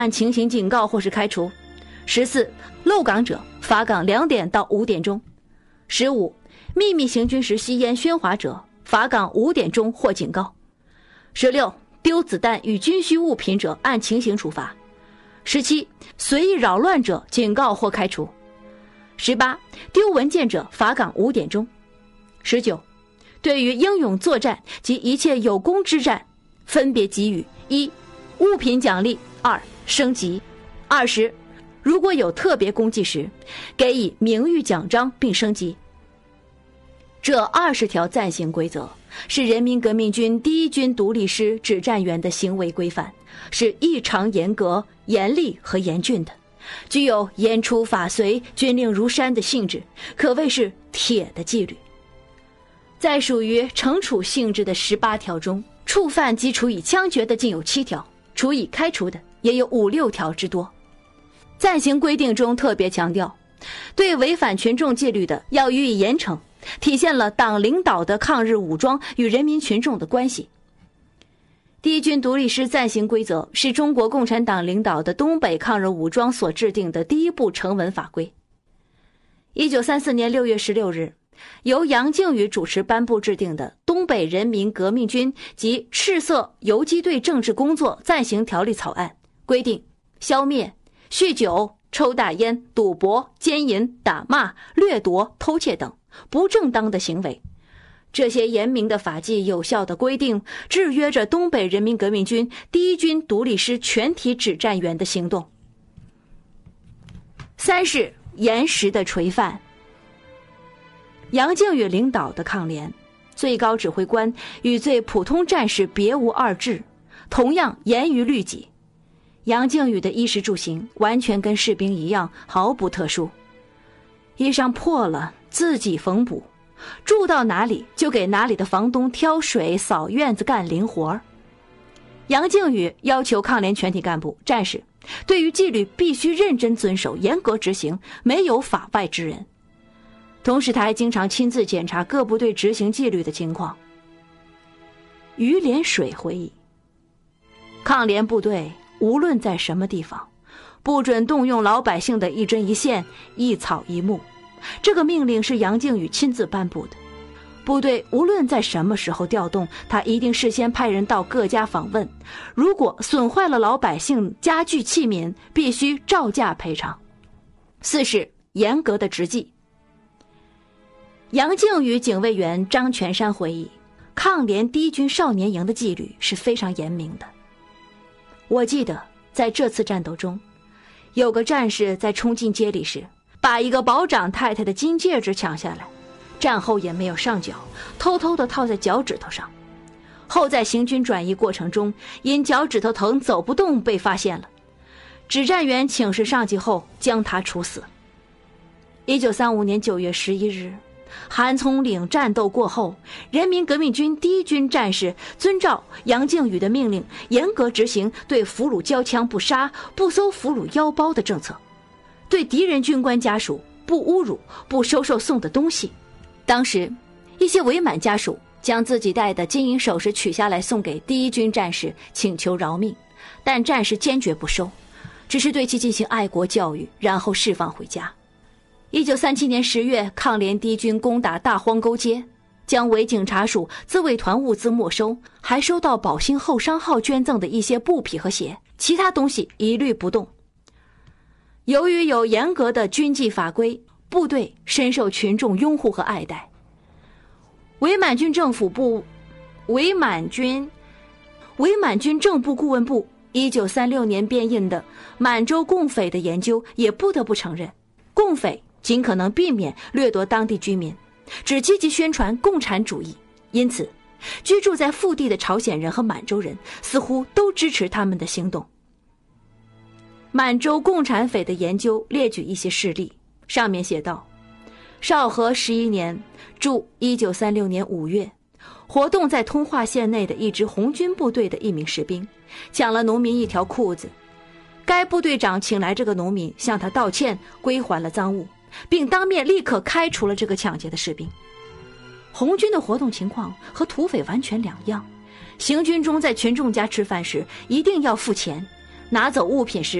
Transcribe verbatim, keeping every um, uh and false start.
按情形警告或是开除。十四，漏岗者罚岗两点到五点钟。十五，秘密行军时吸烟喧哗者罚岗五点钟或警告。十六，丢子弹与军需物品者按情形处罚。十七，随意扰乱者警告或开除。十八，丢文件者罚岗五点钟。十九，对于英勇作战及一切有功之战，分别给予：一、物品奖励；二、升级；二十，如果有特别功绩时，给予名誉奖章并升级。这二十条暂行规则是人民革命军第一军独立师指战员的行为规范，是异常严格、严厉和严峻的，具有严处法随、军令如山的性质，可谓是铁的纪律。在属于惩处性质的十八条中，触犯及处以枪决的竟有七条，处以开除的也有五六条之多。暂行规定中特别强调，对违反群众纪律的要予以严惩，体现了党领导的抗日武装与人民群众的关系。第一军独立师暂行规则是中国共产党领导的东北抗日武装所制定的第一部成文法规。一九三四年六月十六日，由杨靖宇主持颁布制定的《东北人民革命军及赤色游击队政治工作暂行条例》草案，规定消灭酗酒、抽大烟、赌博、奸淫、打骂、掠夺、偷窃等不正当的行为。这些严明的法纪有效的规定，制约着东北人民革命军第一军独立师全体指战员的行动。三是严实的垂范。杨靖宇领导的抗联，最高指挥官与最普通战士别无二致，同样严于律己。杨靖宇的衣食住行完全跟士兵一样，毫不特殊。衣裳破了自己缝补，住到哪里就给哪里的房东挑水、扫院子、干零活。杨靖宇要求抗联全体干部、战士对于纪律必须认真遵守、严格执行，没有法外之人。同时他还经常亲自检查各部队执行纪律的情况。于连水回忆，抗联部队无论在什么地方，不准动用老百姓的一针一线、一草一木。这个命令是杨靖宇亲自颁布的。部队无论在什么时候调动，他一定事先派人到各家访问，如果损坏了老百姓家具器皿，必须照价赔偿。四是严格的执纪。杨靖宇警卫员张全山回忆，抗联第一军少年营的纪律是非常严明的。我记得在这次战斗中，有个战士在冲进街里时，把一个保长太太的金戒指抢下来，战后也没有上缴，偷偷地套在脚趾头上。后在行军转移过程中，因脚趾头疼走不动被发现了，指战员请示上级后将他处死。一九三五年九月十一日，韩葱岭战斗过后，人民革命军第一军战士遵照杨靖宇的命令，严格执行对俘虏交枪不杀、不搜俘虏腰包的政策，对敌人军官家属不侮辱、不收受送的东西。当时一些伪满家属将自己戴的金银首饰取下来送给第一军战士，请求饶命，但战士坚决不收，只是对其进行爱国教育，然后释放回家。一九三七年十月，抗联第一军攻打大荒沟街，将伪警察署自卫团物资没收，还收到宝兴后商号捐赠的一些布匹和鞋，其他东西一律不动。由于有严格的军纪法规，部队深受群众拥护和爱戴。伪满军政府部伪满军伪满军政部顾问部一九三六年编印的《满洲共匪的研究》也不得不承认，共匪尽可能避免掠夺当地居民，只积极宣传共产主义，因此居住在腹地的朝鲜人和满洲人似乎都支持他们的行动。满洲共产匪的研究列举一些事例，上面写道：绍和十一年注一九三六年五月，活动在通化县内的一支红军部队的一名士兵抢了农民一条裤子，该部队长请来这个农民向他道歉，归还了赃物，并当面立刻开除了这个抢劫的士兵。红军的活动情况和土匪完全两样，行军中在群众家吃饭时一定要付钱， 拿走物品时